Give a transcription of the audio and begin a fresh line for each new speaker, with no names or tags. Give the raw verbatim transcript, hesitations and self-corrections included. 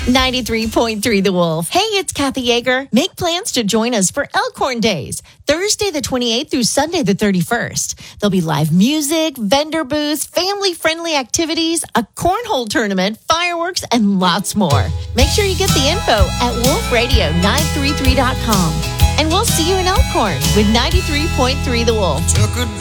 ninety-three point three The Wolf. Hey, it's Kathy Yeager. Make plans to join us for Elkhorn Days, Thursday the twenty-eighth through Sunday the thirty-first. There'll be live music, vendor booths, family-friendly activities, a cornhole tournament, fireworks, and lots more. Make sure you get the info at wolf radio nine three three dot com. And we'll see you in Elkhorn with ninety-three point three The Wolf.